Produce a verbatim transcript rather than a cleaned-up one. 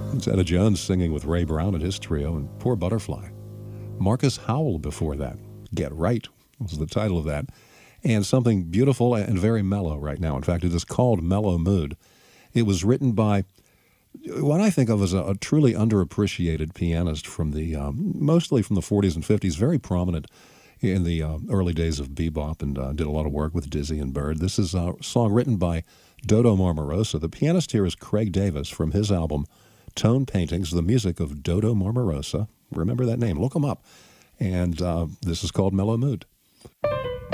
It's Etta Jones singing with Ray Brown and his trio, and Poor Butterfly. Marcus Howell before that. Get Right was the title of that. And something beautiful and very mellow right now. In fact, it is called Mellow Mood. It was written by what I think of as a, a truly underappreciated pianist from the, um, mostly from the forties and fifties, very prominent in the uh, early days of bebop, and uh, did a lot of work with Dizzy and Bird. This is a song written by Dodo Marmarosa. The pianist here is Craig Davis from his album Tone Paintings, the music of Dodo Marmarosa. Remember that name. Look him up. And uh, this is called Mellow Mood.